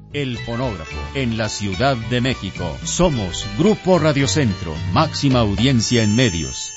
El Fonógrafo, en la Ciudad de México. Somos Grupo Radio Centro, máxima audiencia en medios.